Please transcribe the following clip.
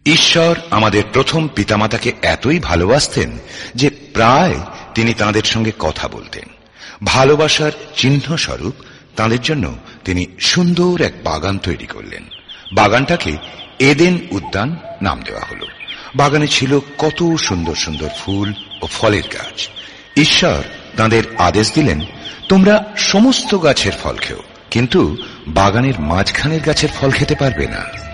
ঈশ্বর আমাদের প্রথম পিতামাতাকে এতই ভালোবাসতেন যে প্রায় তিনি তাঁদের সঙ্গে কথা বলতেন। ভালোবাসার চিহ্ন স্বরূপ তাঁদের জন্য তিনি সুন্দর এক বাগান তৈরি করলেন। বাগানটাকে এদেন উদ্যান নাম দেওয়া হলো। বাগানে ছিল কত সুন্দর সুন্দর ফুল ও ফলের গাছ। ঈশ্বর তাঁদের আদেশ দিলেন, তোমরা সমস্ত গাছের ফল খেও, কিন্তু বাগানের মাঝখানের গাছের ফল খেতে পারবে না।